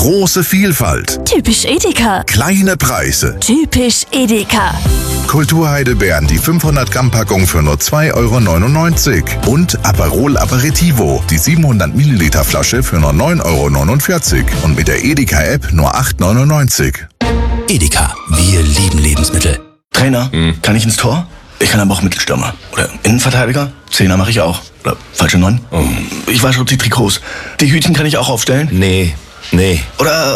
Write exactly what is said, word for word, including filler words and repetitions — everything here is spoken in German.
Große Vielfalt. Typisch Edeka. Kleine Preise. Typisch Edeka. Kulturheidelbeeren, die fünfhundert Gramm Packung für nur zwei Euro neunundneunzig. Und Aperol Aperitivo, die siebenhundert Milliliter Flasche für nur neun Euro neunundvierzig. Und mit der Edeka-App nur acht Euro neunundneunzig. Edeka, wir lieben Lebensmittel. Trainer, hm. kann ich ins Tor? Ich kann aber auch Mittelstürmer. Oder Innenverteidiger? Zehner mache ich auch. Oder falsche Neun? Oh. Ich wasche die Trikots. Die Hütchen kann ich auch aufstellen? Nee, nee. Oder